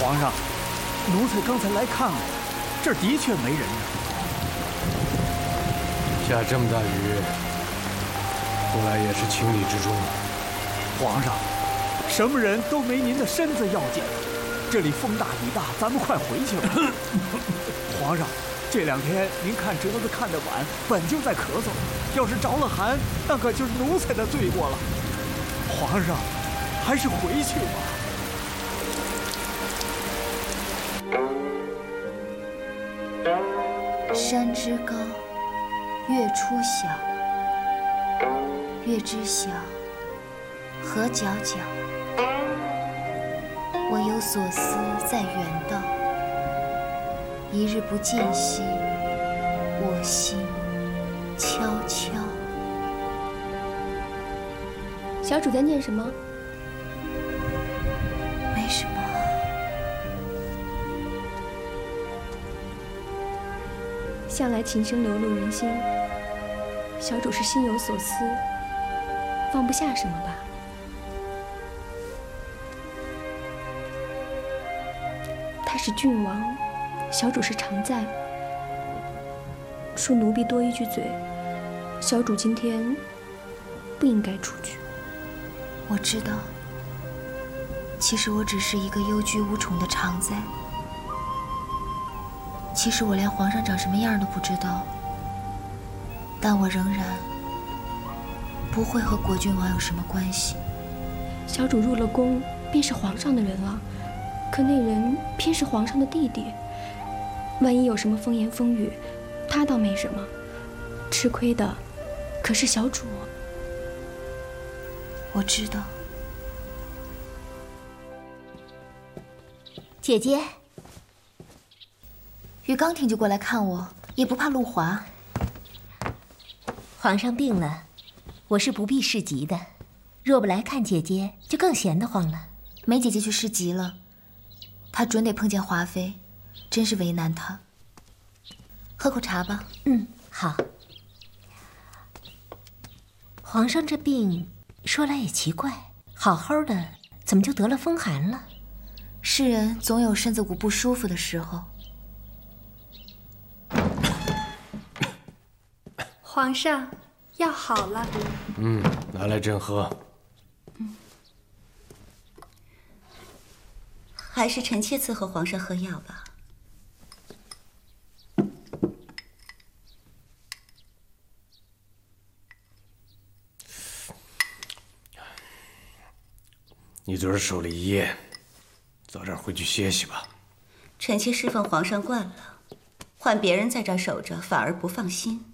皇上，奴才刚才来看过，这儿的确没人呢。 下这么大雨，出来也是情理之中。 皇上，什么人都没您的身子要紧。这里风大雨大，咱们快回去吧。皇上，这2天您看折子看得晚，本就在咳嗽，要是着了寒，那可就是奴才的罪过了。皇上，还是回去吧。 山之高，月出小，月之小，何皎皎。我有所思在远道，一日不见兮，我心悄悄。 小主在念什么？ 没什么。 向来琴声流露人心，小主是心有所思，放不下什么吧？他是郡王，小主是常在。恕奴婢多一句嘴，小主今天不应该出去。 我知道，其实我只是一个忧居无宠的常在。其实我连皇上长什么样都不知道，但我仍然不会和果郡王有什么关系。 小主入了宫，便是皇上的人了，可那人偏是皇上的弟弟，万一有什么风言风语，他倒没什么，吃亏的可是小主。 我知道。 姐姐， 雨刚挺就过来看我，也不怕路滑。 皇上病了，我是不必市集的，若不来看姐姐，就更闲得慌了。 梅姐姐去市集了，她准得碰见华妃，真是为难她。喝口茶吧。 嗯，好。皇上这病说来也奇怪，好好的怎么就得了风寒了？ 世人总有身子骨不舒服的时候。 皇上，药好了。 拿来朕喝。 还是臣妾伺候皇上喝药吧。 你昨儿守了一夜，早点回去歇息吧。 臣妾侍奉皇上惯了，换别人在这儿守着，反而不放心。